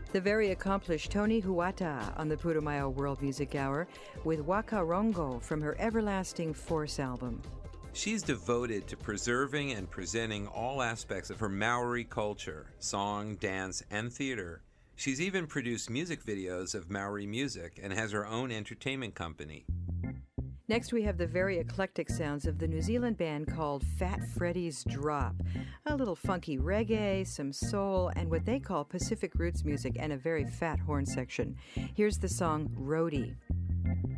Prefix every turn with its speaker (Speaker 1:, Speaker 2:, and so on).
Speaker 1: The very accomplished Toni Huata on the Putumayo World Music Hour with Waka Rongo from her Everlasting Force album.
Speaker 2: She's devoted to preserving and presenting all aspects of her Maori culture, song, dance, and theater. She's even produced music videos of Maori music and has her own entertainment company.
Speaker 1: Next, we have the very eclectic sounds of the New Zealand band called Fat Freddy's Drop. A little funky reggae, some soul, and what they call Pacific roots music, and a very fat horn section. Here's the song Roadie.